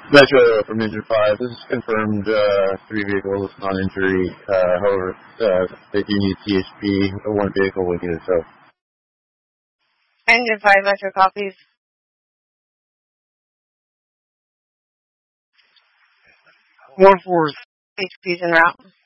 Metro from Engine 5. This is confirmed 3 vehicles, non-injury. However, they do need THP. One vehicle will get it, so. Engine 5, Metro copies. 1-4. HP's en route.